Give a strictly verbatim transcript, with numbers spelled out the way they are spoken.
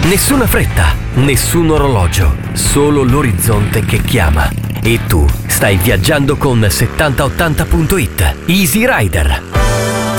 Nessuna fretta, nessun orologio, solo l'orizzonte che chiama. E tu stai viaggiando con settanta ottanta punto it. Easy Rider.